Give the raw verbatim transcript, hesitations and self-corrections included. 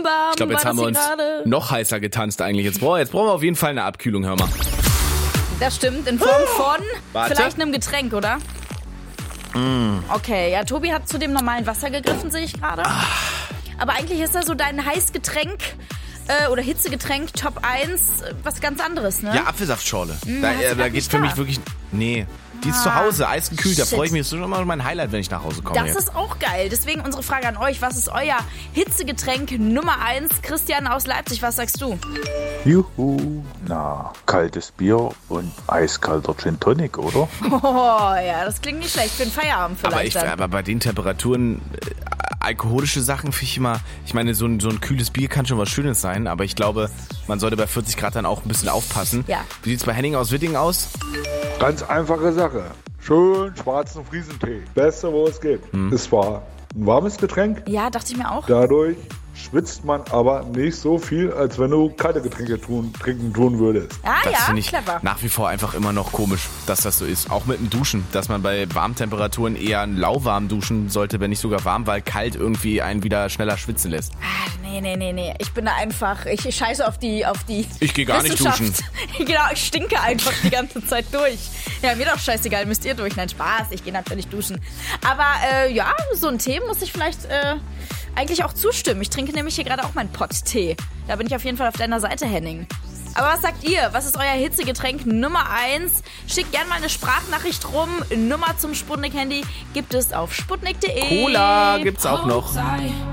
bam. Ich glaube, jetzt war haben wir das uns hier gerade? noch heißer getanzt eigentlich. Jetzt brauchen, jetzt brauchen wir auf jeden Fall eine Abkühlung, hör mal. Das stimmt, in Form von Warte. vielleicht einem Getränk, oder? Mm. Okay, ja, Tobi hat zu dem normalen Wasser gegriffen, sehe ich gerade. Ah. Aber eigentlich ist das so dein Heißgetränk äh, oder Hitzegetränk Top eins äh, was ganz anderes, ne? Ja, Apfelsaftschorle. Mm, da hast du äh, da grad geht's nicht für da? mich wirklich... Nee, die ist Ah, zu Hause, eisgekühlt. Da shit. freue ich mich. Das ist schon mal mein Highlight, wenn ich nach Hause komme. Das jetzt. ist auch geil. Deswegen unsere Frage an euch. Was ist euer Hitzegetränk Nummer eins? Christian aus Leipzig, was sagst du? Juhu, na, kaltes Bier und eiskalter Gin Tonic, oder? Oh, ja, das klingt nicht schlecht. Für den Feierabend vielleicht aber, ich, dann. aber bei den Temperaturen, äh, alkoholische Sachen finde ich immer... Ich meine, so ein, so ein kühles Bier kann schon was Schönes sein, aber ich glaube, man sollte bei vierzig Grad dann auch ein bisschen aufpassen. Ja. Wie sieht's bei Henning aus Wittingen aus? Ganz einfache Sache. Schön schwarzen Friesentee. Beste, wo es geht. Es war ein warmes Getränk. Ja, dachte ich mir auch. Dadurch schwitzt man aber nicht so viel, als wenn du kalte Getränke tun, trinken tun würdest. Ah Das ja, finde ich clever. nach wie vor einfach immer noch komisch, dass das so ist. Auch mit dem Duschen, dass man bei Warmtemperaturen eher lauwarm duschen sollte, wenn nicht sogar warm, weil kalt irgendwie einen wieder schneller schwitzen lässt. Ah, nee, nee, nee, nee. Ich bin da einfach, ich scheiße auf die, auf die Ich gehe gar nicht Wissenschaft. duschen. Genau, ich stinke einfach die ganze Zeit durch. Ja, mir doch scheißegal, müsst ihr durch. Nein, Spaß, ich gehe natürlich duschen. Aber äh, ja, so ein Tee muss ich vielleicht äh, eigentlich auch zustimmen. Ich trinke nämlich hier gerade auch meinen Pott-Tee. Da bin ich auf jeden Fall auf deiner Seite, Henning. Aber was sagt ihr? Was ist euer Hitzegetränk Nummer eins? Schickt gerne mal eine Sprachnachricht rum. Nummer zum Sputnik-Handy gibt es auf sputnik punkt de. Cola gibt's auch noch.